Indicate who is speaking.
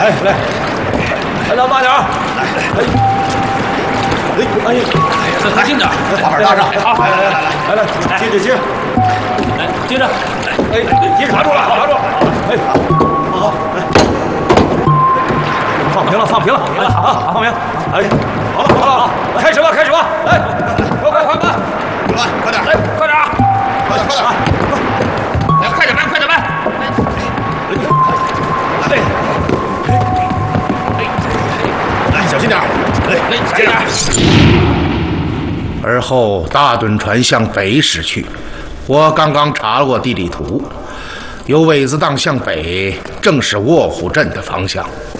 Speaker 1: 咱慢点啊！
Speaker 2: 再近点，
Speaker 3: 把板搭上。
Speaker 1: 好，来，接着接，
Speaker 2: 来，接着，
Speaker 1: 接着卡住了，好，放平了啊，放平，好了，开始吧，来，快，
Speaker 3: 快点，
Speaker 1: 来，快点啊！
Speaker 2: 来，快点搬！
Speaker 3: 小心点，
Speaker 2: 接着。
Speaker 3: 而后大趸船向北驶去。我刚刚查过地理图，由苇子荡向北，正是卧虎镇的方向。